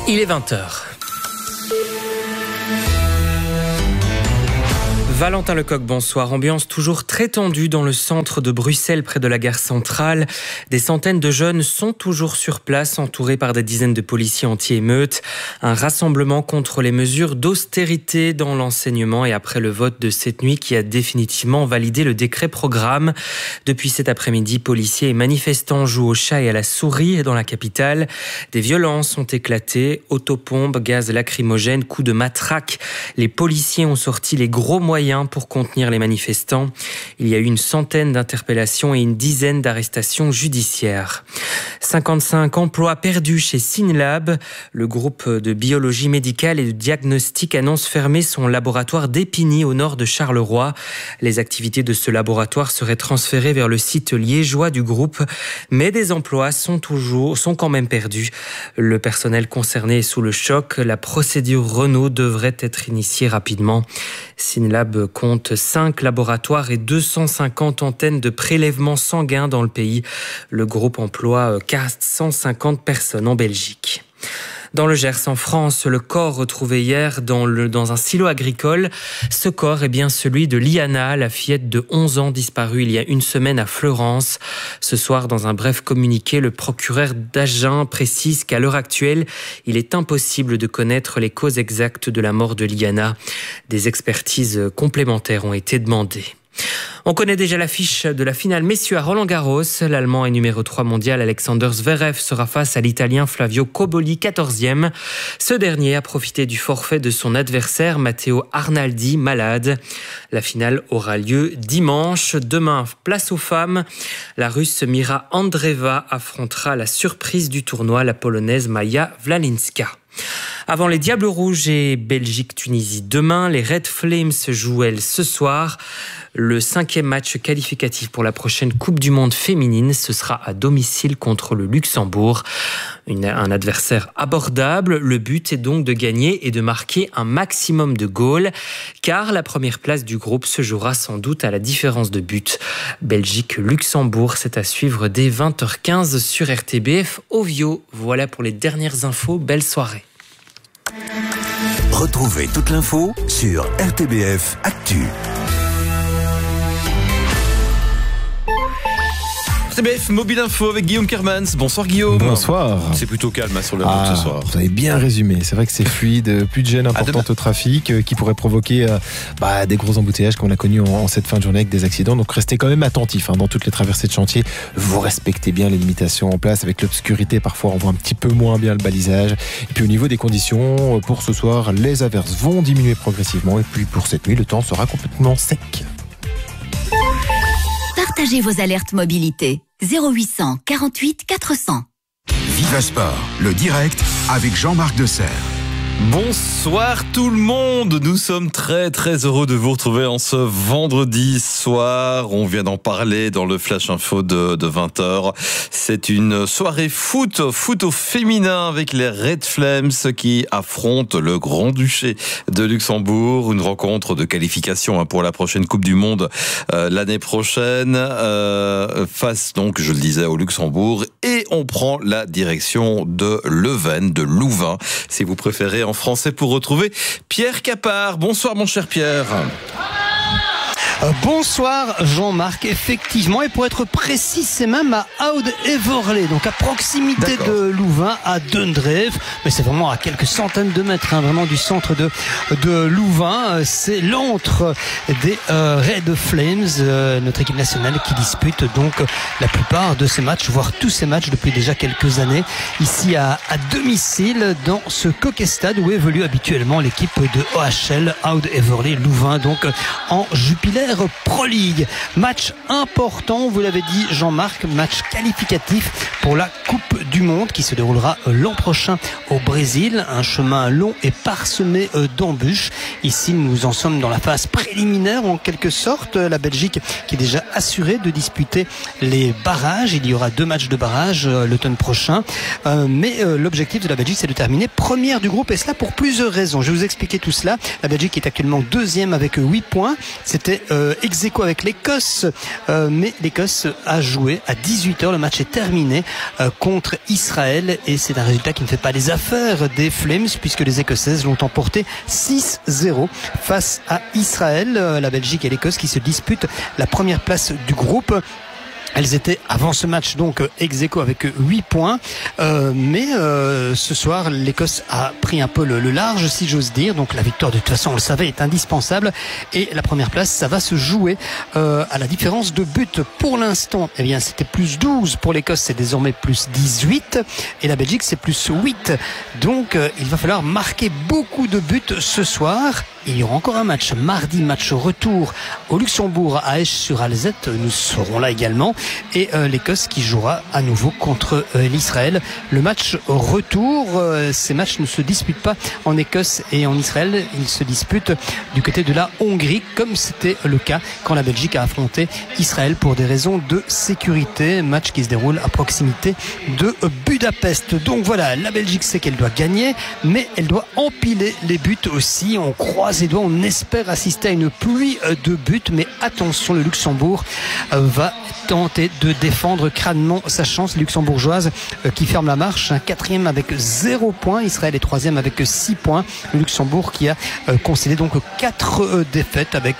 Il est 20h. Valentin Lecoq, bonsoir. Ambiance toujours très tendue dans le centre de Bruxelles, près de la gare centrale. Des centaines de jeunes sont toujours sur place, entourés par des dizaines de policiers anti-émeutes. Un rassemblement contre les mesures d'austérité dans l'enseignement et après le vote de cette nuit qui a définitivement validé le décret programme. Depuis cet après-midi, policiers et manifestants jouent au chat et à la souris dans la capitale. Des violences ont éclaté, autopompes, gaz lacrymogène, coups de matraque. Les policiers ont sorti les gros moyens pour contenir les manifestants. Il y a eu une centaine d'interpellations et une dizaine d'arrestations judiciaires. 55 emplois perdus chez Synlab. Le groupe de biologie médicale et de diagnostic annonce fermer son laboratoire d'Épigny au nord de Charleroi. Les activités de ce laboratoire seraient transférées vers le site liégeois du groupe, mais des emplois sont quand même perdus. Le personnel concerné est sous le choc. La procédure Renault devrait être initiée rapidement. Synlab compte 5 laboratoires et 250 antennes de prélèvement sanguin dans le pays. Le groupe emploie 450 personnes en Belgique. Dans le Gers, en France, le corps retrouvé hier dans un silo agricole. Ce corps est bien celui de Liana, la fillette de 11 ans disparue il y a une semaine à Fleurance. Ce soir, dans un bref communiqué, le procureur d'Agen précise qu'à l'heure actuelle, il est impossible de connaître les causes exactes de la mort de Liana. Des expertises complémentaires ont été demandées. On connaît déjà l'affiche de la finale messieurs à Roland-Garros. L'Allemand est numéro 3 mondial Alexander Zverev sera face à l'Italien Flavio Cobolli, 14e. Ce dernier a profité du forfait de son adversaire Matteo Arnaldi, malade. La finale aura lieu dimanche. Demain, place aux femmes. La Russe Mira Andreeva affrontera la surprise du tournoi, la Polonaise Maja Wlalinska. Avant les Diables Rouges et Belgique-Tunisie demain, les Red Flames jouent elles ce soir. Le 5e match qualificatif pour la prochaine Coupe du Monde féminine, ce sera à domicile contre le Luxembourg. Un adversaire abordable. Le but est donc de gagner et de marquer un maximum de goals, car la première place du groupe se jouera sans doute à la différence de but. Belgique-Luxembourg, c'est à suivre dès 20h15 sur RTBF Ovio. Voilà pour les dernières infos. Belle soirée. Retrouvez toute l'info sur RTBF Actu. RTBF Mobile Info avec Guillaume Kermans. Bonsoir Guillaume. Bonsoir. C'est plutôt calme sur la route ce soir. Vous avez bien résumé. C'est vrai que c'est fluide, plus de gêne importante au trafic qui pourrait provoquer des gros embouteillages qu'on a connus en cette fin de journée avec des accidents. Donc restez quand même attentifs dans toutes les traversées de chantier. Vous respectez bien les limitations en place. Avec l'obscurité, parfois on voit un petit peu moins bien le balisage. Et puis au niveau des conditions, pour ce soir, les averses vont diminuer progressivement. Et puis pour cette nuit, le temps sera complètement sec. Partagez vos alertes mobilité. 0800 48 400. Viva Sport, le direct avec Jean-Marc Desserre. Bonsoir tout le monde, nous sommes très très heureux de vous retrouver en ce vendredi soir. On vient d'en parler dans le Flash Info de 20h. C'est une soirée foot au féminin avec les Red Flames qui affrontent le Grand-Duché de Luxembourg. Une rencontre de qualification pour la prochaine Coupe du Monde l'année prochaine. Face donc, je le disais, au Luxembourg. Et on prend la direction de Leuven, de Louvain, si vous préférez en français, pour retrouver Pierre Capard. Bonsoir mon cher Pierre. Bonsoir Jean-Marc, effectivement, et pour être précis, c'est même à Oud-Heverlee, donc à proximité de Louvain, à Dundreef, mais c'est vraiment à quelques centaines de mètres, vraiment du centre de Louvain. C'est l'antre des Red Flames, notre équipe nationale qui dispute donc la plupart de ces matchs, voire tous ces matchs depuis déjà quelques années, ici à domicile dans ce Coquestad où évolue habituellement l'équipe de OHL Oud-Heverlee Louvain, donc en Jupiler Pro League. Match important, vous l'avez dit Jean-Marc, match qualificatif pour la Coupe du Monde qui se déroulera l'an prochain au Brésil. Un chemin long et parsemé d'embûches. Ici, nous en sommes dans la phase préliminaire en quelque sorte. La Belgique qui est déjà assurée de disputer les barrages. Il y aura 2 matchs de barrage l'automne prochain. Mais l'objectif de la Belgique, c'est de terminer première du groupe, et cela pour plusieurs raisons. Je vais vous expliquer tout cela. La Belgique est actuellement 2e avec 8 points. C'était ex-aequo avec l'Écosse, mais l'Écosse a joué à 18h. Le match est terminé contre Israël et c'est un résultat qui ne fait pas les affaires des Flames puisque les Écossaises l'ont emporté 6-0 face à Israël. La Belgique et l'Écosse qui se disputent la première place du groupe. Elles étaient avant ce match donc ex-aequo avec 8 points, mais ce soir l'Écosse a pris un peu le large si j'ose dire, donc la victoire de toute façon on le savait est indispensable et la première place ça va se jouer à la différence de but. Pour l'instant eh bien c'était plus 12 pour l'Écosse, c'est désormais plus 18 et la Belgique c'est plus 8, donc il va falloir marquer beaucoup de buts ce soir. Il y aura encore un match mardi, match retour au Luxembourg à Esch-sur-Alzette. Nous serons là également. Et l'Écosse qui jouera à nouveau contre l'Israël. Le match retour, ces matchs ne se disputent pas en Écosse et en Israël. Ils se disputent du côté de la Hongrie, comme c'était le cas quand la Belgique a affronté Israël pour des raisons de sécurité. Match qui se déroule à proximité de Budapest. Donc voilà, la Belgique sait qu'elle doit gagner, mais elle doit empiler les buts aussi. On croise les doigts, on espère assister à une pluie de buts, mais attention, le Luxembourg va tenter de défendre crânement sa chance. Les Luxembourgeoises qui ferment la marche, quatrième avec 0 points, Israël est troisième avec 6 points. Le Luxembourg qui a concédé donc 4 défaites avec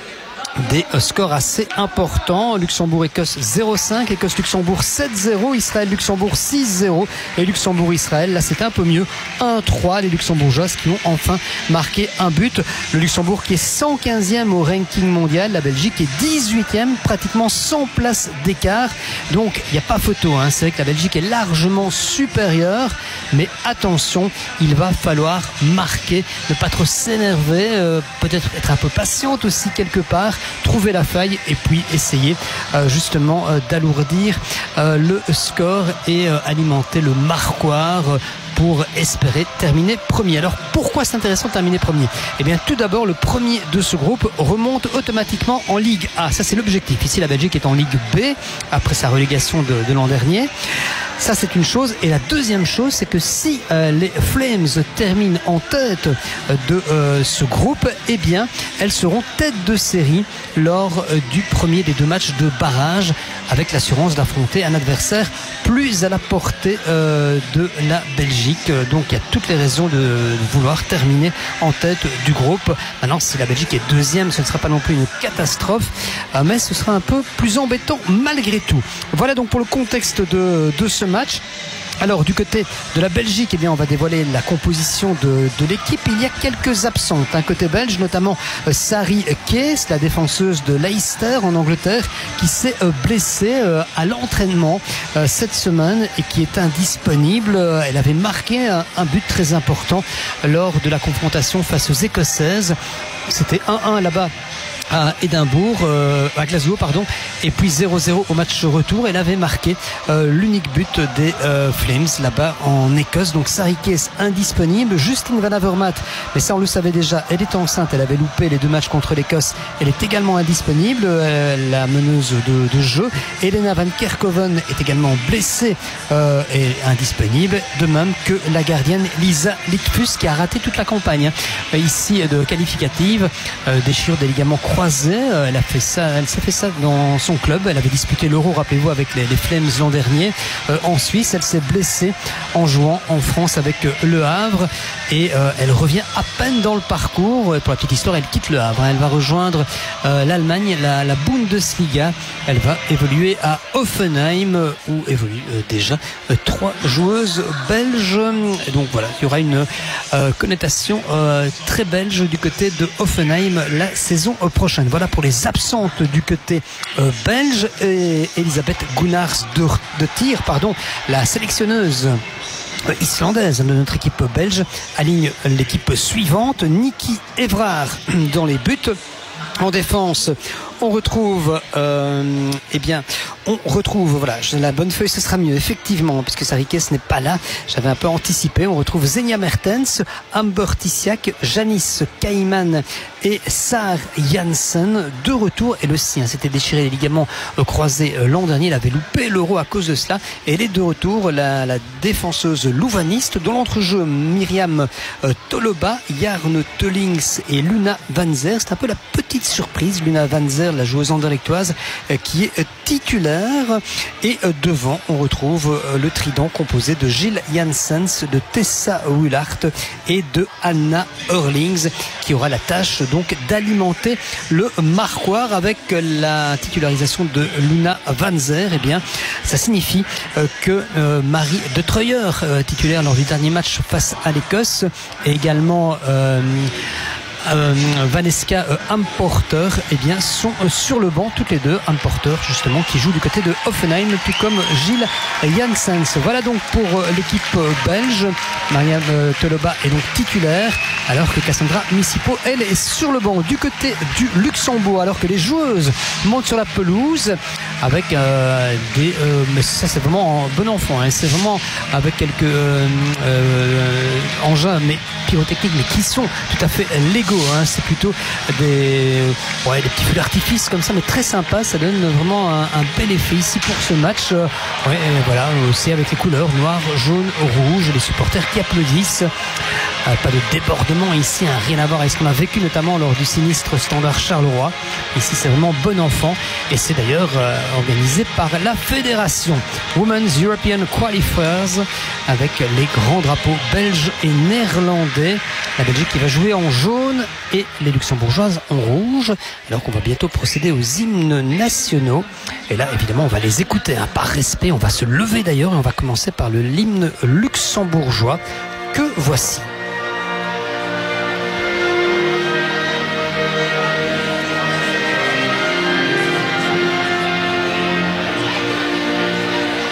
des scores assez importants. Luxembourg-Écosse 0-5, Écosse-Luxembourg 7-0, Israël-Luxembourg 6-0 et Luxembourg-Israël, là c'est un peu mieux, 1-3, les Luxembourgeoises qui ont enfin marqué un but. Le Luxembourg qui est 115e au ranking mondial, la Belgique est 18e, pratiquement 100 places d'écart, donc il n'y a pas photo, hein. C'est vrai que la Belgique est largement supérieure, mais attention, il va falloir marquer, ne pas trop s'énerver, peut-être être un peu patiente aussi quelque part, trouver la faille et puis essayer justement d'alourdir le score et alimenter le marquoir pour espérer terminer premier. Alors pourquoi c'est intéressant de terminer premier ? Eh bien tout d'abord, le premier de ce groupe remonte automatiquement en Ligue A. Ça c'est l'objectif. Ici la Belgique est en Ligue B après sa relégation de l'an dernier. Ça c'est une chose. Et la deuxième chose, c'est que si les Flames terminent en tête de ce groupe, eh bien elles seront tête de série lors du premier des 2 matchs de barrage, avec l'assurance d'affronter un adversaire plus à la portée de la Belgique. Donc il y a toutes les raisons de vouloir terminer en tête du groupe. Maintenant si la Belgique est deuxième, ce ne sera pas non plus une catastrophe, mais ce sera un peu plus embêtant malgré tout. Voilà donc pour le contexte de ce match. Alors du côté de la Belgique, eh bien, on va dévoiler la composition de l'équipe. Il y a quelques absentes. Un côté belge, notamment Sari Kees, la défenseuse de Leicester en Angleterre, qui s'est blessée à l'entraînement cette semaine et qui est indisponible. Elle avait marqué un but très important lors de la confrontation face aux Écossaises. C'était 1-1 là-bas à Édimbourg, à Glasgow pardon, et puis 0-0 au match retour. Elle avait marqué l'unique but des Flames là-bas en Écosse. Donc Sari Kees indisponible. Justine Van Avermaet, mais ça on le savait déjà, elle est enceinte, elle avait loupé les 2 matchs contre l'Écosse, elle est également indisponible, la meneuse de jeu. Elena Van Kerkhoven est également blessée et indisponible, de même que la gardienne Lisa Littfuss qui a raté toute la campagne ici de qualificative, déchirure des ligaments croisés. Elle s'est fait ça dans son club. Elle avait disputé l'Euro, rappelez-vous, avec les Flames l'an dernier en Suisse. Elle s'est blessée en jouant en France avec Le Havre et elle revient à peine dans le parcours. Pour la petite histoire, elle quitte Le Havre. Elle va rejoindre l'Allemagne, la Bundesliga. Elle va évoluer à Hoffenheim où évoluent déjà 3 joueuses belges. Et donc voilà, il y aura une connotation très belge du côté de Hoffenheim la saison prochaine. Voilà pour les absentes du côté belge. Et Elisabeth Gunars de Tir, la sélectionneuse islandaise de notre équipe belge, aligne l'équipe suivante. Niki Evrard dans les buts. En défense, on retrouve voilà, la bonne feuille, ce sera mieux effectivement, puisque Sari Kees n'est pas là, j'avais un peu anticipé. On retrouve Zenia Mertens, Amber Tissiak, Janice Kaiman et Sar Janssen de retour. Et le sien s'était déchiré les ligaments croisés l'an dernier, il avait loupé l'Euro à cause de cela, et elle est de retour, la défenseuse louvaniste. Dans l'entrejeu, Myriam Toloba, Jarne Tellings et Luna Van Zer. C'est un peu la petite surprise, Luna Van Zer, la joueuse anderlechtoise, qui est titulaire. Et devant, on retrouve le trident composé de Gilles Janssens, de Tessa Willart et de Anna Hurlings, qui aura la tâche donc d'alimenter le marquoir. Avec la titularisation de Luna Van Zer, eh bien, ça signifie que Marie de Treuer, titulaire lors du dernier match face à l'Écosse, et également Vanessa Amporter, eh bien, sont sur le banc toutes les deux. Amporter justement qui joue du côté de Hoffenheim, tout comme Gilles Janssens. Voilà donc pour l'équipe belge. Mariam Teloba est donc titulaire, alors que Cassandra Missipo, elle, est sur le banc du côté du Luxembourg, alors que les joueuses montent sur la pelouse avec mais ça c'est vraiment un bon enfant, hein. C'est vraiment avec quelques engins mais pyrotechniques, mais qui sont tout à fait légaux, hein. C'est plutôt des petits feux d'artifice comme ça, mais très sympa. Ça donne vraiment un bel effet ici pour ce match. Voilà, aussi avec les couleurs noir, jaune, rouge, les supporters qui applaudissent. Pas de débordement ici, hein, rien à voir avec ce qu'on a vécu notamment lors du sinistre Standard Charleroi. Ici c'est vraiment bon enfant, et c'est d'ailleurs organisé par la fédération. Women's European Qualifiers, avec les grands drapeaux belges et néerlandais. La Belgique qui va jouer en jaune et les luxembourgeoises en rouge, alors qu'on va bientôt procéder aux hymnes nationaux. Et là évidemment on va les écouter, hein, par respect. On va se lever d'ailleurs, et on va commencer par l'hymne luxembourgeois que voici.